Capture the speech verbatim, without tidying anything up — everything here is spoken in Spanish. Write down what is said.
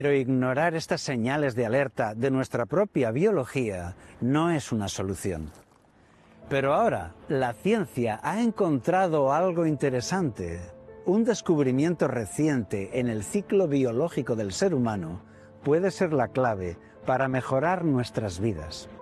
Pero ignorar estas señales de alerta de nuestra propia biología no es una solución. Pero ahora, la ciencia ha encontrado algo interesante. Un descubrimiento reciente en el ciclo biológico del ser humano puede ser la clave para mejorar nuestras vidas.